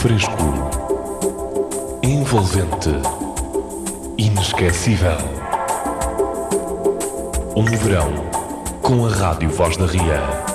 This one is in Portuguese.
Fresco, envolvente, inesquecível. Um verão com a Rádio Voz da Ria.